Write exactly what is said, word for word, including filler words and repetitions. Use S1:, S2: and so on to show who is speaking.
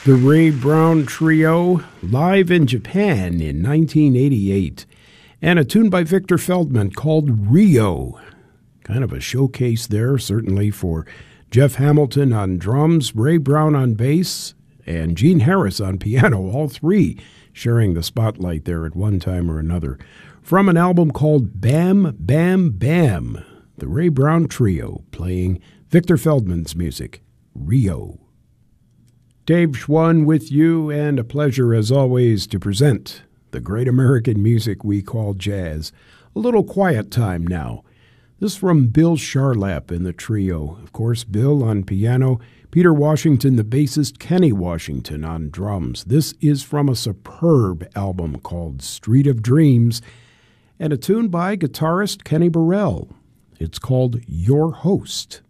S1: The Ray Brown Trio, live in Japan in nineteen eighty-eight. And a tune by Victor Feldman called Rio. Kind of a showcase there, certainly for Jeff Hamilton on drums, Ray Brown on bass, and Gene Harris on piano, all three sharing the spotlight there at one time or another. From an album called Bam Bam Bam, the Ray Brown Trio playing Victor Feldman's music, Rio. Dave Schwann with you, and a pleasure as always to present the great American music we call jazz. A little quiet time now. This from Bill Charlap in the trio. Of course, Bill on piano, Peter Washington, the bassist, Kenny Washington on drums. This is from a superb album called Street of Dreams, and a tune by guitarist Kenny Burrell. It's called Your Host.